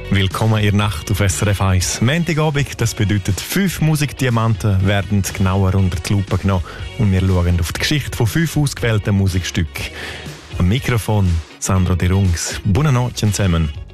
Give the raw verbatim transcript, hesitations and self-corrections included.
Willkommen in der Nacht auf S R F eins. Montagabend, das bedeutet, fünf Musikdiamanten werden genauer unter die Lupe genommen und wir schauen auf die Geschichte von fünf ausgewählten Musikstücken. Am Mikrofon Sandro De Rungs. Buonanotte zusammen.